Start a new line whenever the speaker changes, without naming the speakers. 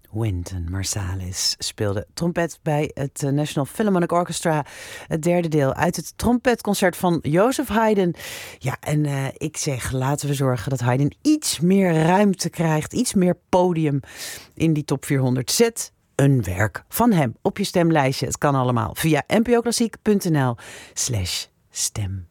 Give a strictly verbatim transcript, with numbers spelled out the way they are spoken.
Wynton Marsalis speelde trompet bij het National Philharmonic Orchestra. Het derde deel uit het trompetconcert van Joseph Haydn. Ja, en uh, ik zeg, laten we zorgen dat Haydn iets meer ruimte krijgt. Iets meer podium in die top vierhonderd. Zet een werk van hem op je stemlijstje. Het kan allemaal via npoklassiek.nl slash stem.